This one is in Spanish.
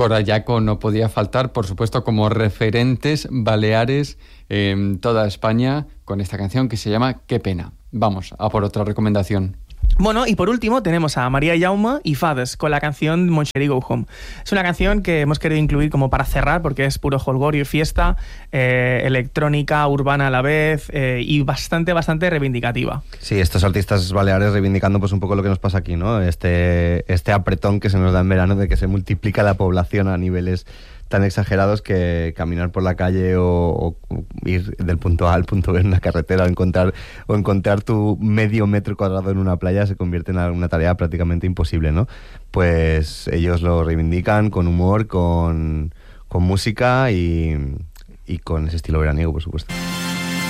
Corayaco no podía faltar, por supuesto, como referentes baleares en toda España con esta canción que se llama Qué pena. Vamos a por otra recomendación. Bueno, y por último tenemos a María Jaume y Fades con la canción Moncherí Go Home. Es una canción que hemos querido incluir como para cerrar porque es puro jolgorio y fiesta, electrónica, urbana a la vez y bastante reivindicativa. Sí, estos artistas baleares reivindicando pues un poco lo que nos pasa aquí, ¿no? Este apretón que se nos da en verano de que se multiplica la población a niveles tan exagerados que caminar por la calle o ir del punto A al punto B en una carretera o encontrar tu medio metro cuadrado en una playa se convierte en una tarea prácticamente imposible, ¿no? Pues ellos lo reivindican con humor, con música y con ese estilo veraniego, por supuesto.